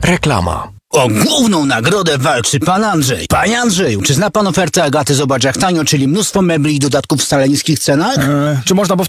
Reklama. O główną nagrodę walczy pan Andrzej. Panie Andrzeju, czy zna pan ofertę Agaty Zobacz jak tanio, czyli mnóstwo mebli i dodatków w stale niskich cenach? Czy można